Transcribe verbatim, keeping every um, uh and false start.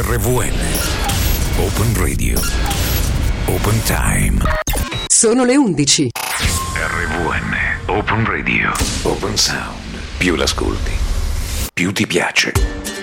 R V N Open Radio Open Time. Sono le undici. R V N Open Radio Open Sound. Più l'ascolti, più ti piace.